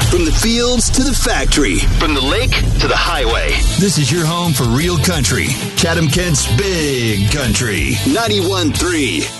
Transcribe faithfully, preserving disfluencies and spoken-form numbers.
From the fields to the factory, from the lake to the highway. This is your home for real country. Chatham-Kent's Big Country. ninety-one point three